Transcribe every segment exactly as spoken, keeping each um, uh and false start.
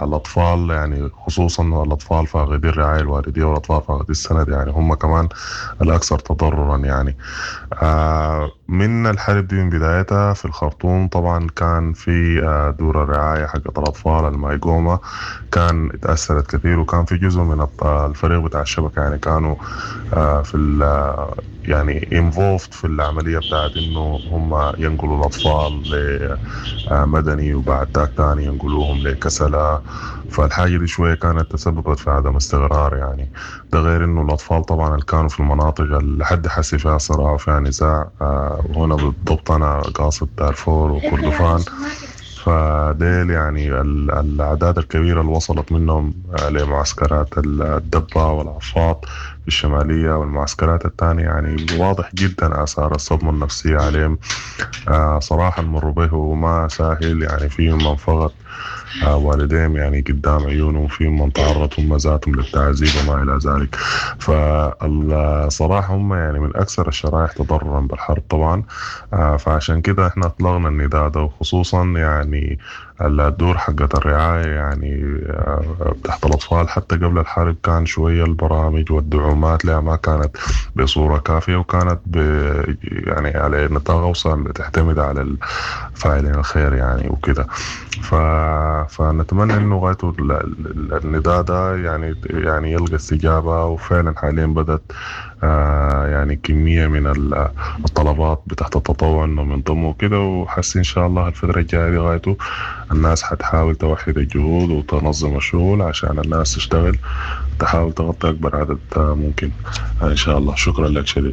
الأطفال يعني خصوصا الأطفال فاقدي الرعاية الوالدية والأطفال فاقدي السند يعني هم كمان الأكثر تضررا يعني. آه من الحرب دي من بدايتها في الخرطوم طبعا كان في آه دور الرعاية حقت الأطفال المايقومة كان اتأثرت كثير، وكان في جزء من الفريق بتاع الشبكة يعني كانوا آه في يعني involved في العملية بتاعت إنه هم ينقلوا الأطفال لمدني وبعد ذاك تاني ينقلوهم لكسلة. فالحاجة دي شوية كانت تسببت في عدم استقرار يعني. ده غير إنه الأطفال طبعا اللي كانوا في المناطق اللي حد حسي فيها صراع وفيها نزاع، آه وهنا بالضبط أنا قاصد دارفور وكردفان، فديل يعني الأعداد الكبيرة اللي وصلت منهم لمعسكرات الدبة والعفاط في الشمالية والمعسكرات الثانية يعني واضح جدا آثار الصدمة النفسية عليهم. آه صراحة المر به وما سهل يعني، فيهم من فقد آه والديهم يعني قدام عيونهم، فيهم من تعرضوا هم ذاتهم للتعذيب وما إلى ذلك. فالصراحة هم يعني من أكثر الشرائح تضررا بالحرب طبعا. آه فعشان كده احنا أطلقنا النداء ده، وخصوصا يعني الدور حقة الرعاية يعني آه تحت الأطفال حتى قبل الحرب كان شوية البرامج والدعومات لها ما كانت بصورة كافية، وكانت يعني على نطاق أوسع تعتمد على الفاعلين الخير يعني وكده. ف... فنتمنى إنه غايته النداء ده يعني يعني يلقى استجابة، وفعلا حاليا بدأت آه يعني كمية من الطلبات بتاعت التطوع إنهم ينضموا كده، وحس إن شاء الله الفترة الجاية دي غايته الناس حتحاول توحد الجهود وتنظم الشغل عشان الناس تشتغل تحاول تغطي أكبر عدد ممكن إن شاء الله. شكرا لك شديد.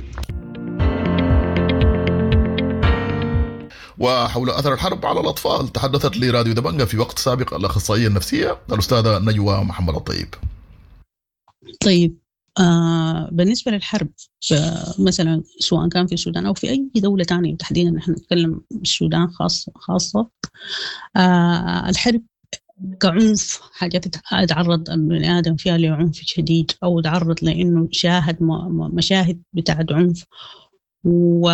وحول أثر الحرب على الأطفال تحدثت لي راديو دبنجة في وقت سابق الأخصائية النفسية الأستاذة نجوى محمد الطيب. طيب آه بالنسبة للحرب مثلا سواء كان في السودان أو في أي دولة تانية، تحديدا نحن نتكلم بالسودان خاصة خاصة آه الحرب كعنف، حاجات تعرض البني آدم فيها لعنف شديد أو تعرض لأنه شاهد مشاهد بتاعت عنف، و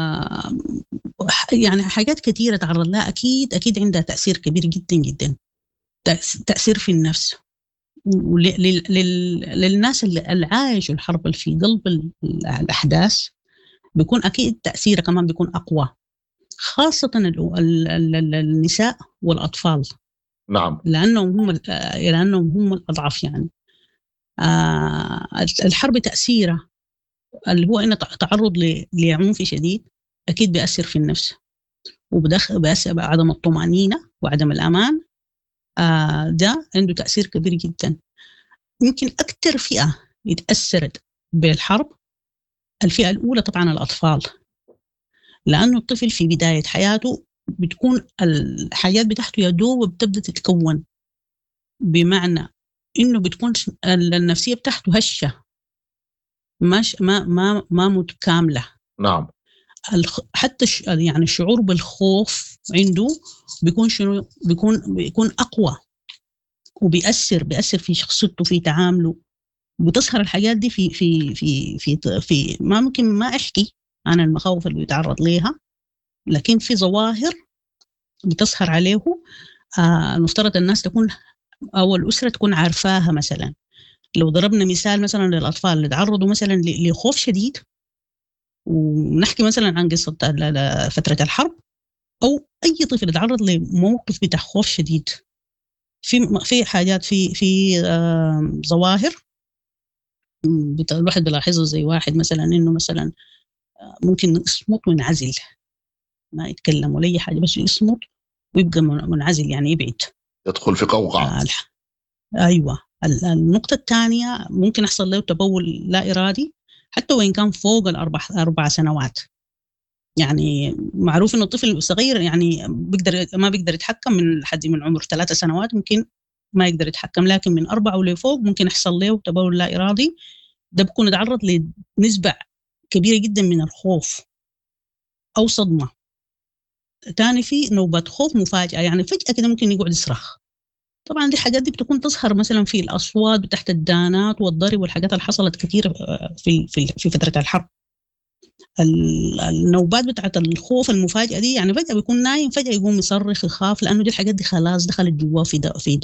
يعني حاجات كثيرة تعرض لها، أكيد أكيد عندها تأثير كبير جدا جدا، تأثير في النفس. وللناس اللي عايشوا الحرب في قلب الأحداث بيكون أكيد تأثيره كمان بيكون أقوى، خاصة النساء والأطفال. نعم. لأنهم هم لأنهم هم الأضعف يعني. آه الحرب تأثيره اللي هو إن تعرض لعنف شديد أكيد بيأثر في النفس، وبدخل بيأثر بعدم الطمأنينة وعدم الأمان. آه ده عنده تأثير كبير جدا. يمكن أكتر فئة يتأثرت بالحرب الفئة الأولى طبعا الأطفال، لأنه الطفل في بداية حياته بتكون الحياة بتاعته يدوب بتبدأ تتكون، بمعنى إنه بتكون النفسية بتاعته هشة مش ما ما ما متكاملة. نعم. حتى يعني الشعور بالخوف عنده بيكون شنو بيكون بيكون أقوى، وبيأثر بيأثر في شخصيته في تعامله. بتظهر الحاجات دي في في في في في ما ممكن ما أحكي عن المخاوف اللي بيتعرض ليها، لكن في ظواهر بتظهر عليه. آه نفترض الناس تكون أو الأسرة تكون عارفاها. مثلا لو ضربنا مثال مثلا للأطفال اللي تعرضوا مثلا لخوف شديد، ونحكي مثلا عن قصة فترة الحرب، أو أي طفل يتعرض لموقف بتاع خوف شديد، في في حاجات في في آه ظواهر الواحد بلاحظها، زي واحد مثلا إنه مثلا ممكن يصمت وينعزل، ما يتكلم ولا أي حاجة، بس يصمت ويبقى منعزل يعني يبعد، يدخل في قوقعة. آه أيوة. النقطة الثانية ممكن يحصل له تبول لا إرادي حتى وإن كان فوق الأربع أربع سنوات. يعني معروف إنه الطفل صغير يعني بيقدر ما بيقدر يتحكم من حد من عمر ثلاثة سنوات ممكن ما يقدر يتحكم، لكن من أربعة ولفوق ممكن يحصل له تبول لا إرادي. ده بيكون يتعرض لنسبة كبيرة جدا من الخوف أو صدمة. تاني في نوبات خوف مفاجئة، يعني فجأة كده ممكن يقعد يصرخ. طبعا دي حاجات دي بتكون تظهر مثلا في الأصوات تحت الدانات والضرب والحاجات اللي حصلت كثير في في في فترة الحرب. النوبات بتاعت الخوف المفاجئة دي يعني فجأة بيكون نايم فجأة يقوم يصرخ يخاف، لأنه دي الحاجات دي خلاص دخلت جواه في في